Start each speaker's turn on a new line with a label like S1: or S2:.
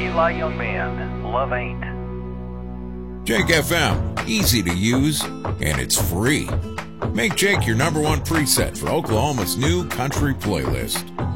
S1: Eli Young Band, Love Ain't.
S2: Jake FM, easy to use, and it's free. Make Jake your number one preset for Oklahoma's new country playlist.